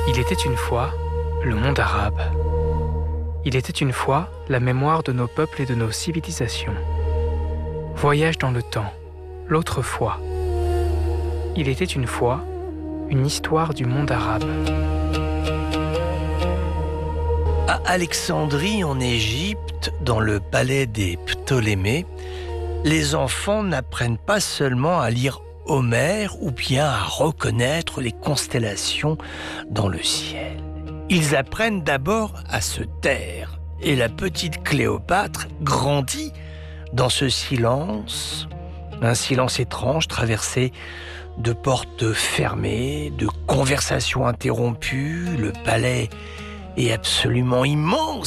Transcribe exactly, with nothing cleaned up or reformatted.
Il était une fois le monde arabe. Il était une fois la mémoire de nos peuples et de nos civilisations. Voyage dans le temps, l'autre fois. Il était une fois une histoire du monde arabe. À Alexandrie, en Égypte, dans le palais des Ptolémées, les enfants n'apprennent pas seulement à lire Homère ou bien à reconnaître les constellations dans le ciel. Ils apprennent d'abord à se taire. Et la petite Cléopâtre grandit dans ce silence, un silence étrange traversé de portes fermées, de conversations interrompues. Le palais est absolument immense.